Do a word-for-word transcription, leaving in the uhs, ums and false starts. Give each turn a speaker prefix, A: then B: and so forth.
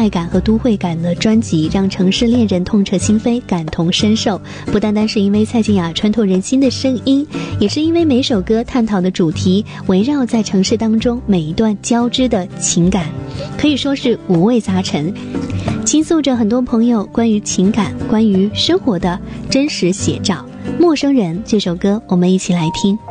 A: 代感和都会感的专辑让城市恋人痛彻心扉，感同身受。不单单是因为蔡健雅穿透人心的声音，也是因为每首歌探讨的主题围绕在城市当中每一段交织的情感，可以说是五味杂陈，倾诉着很多朋友关于情感、关于生活的真实写照。陌生人这首歌我们一起来听。